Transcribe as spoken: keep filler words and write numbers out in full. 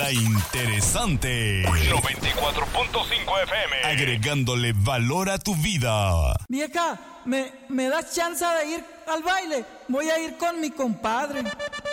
La interesante. noventa y cuatro punto cinco F M. Agregándole valor a tu vida. Vieja, ¿me, me das chance de ir al baile? Voy a ir con mi compadre.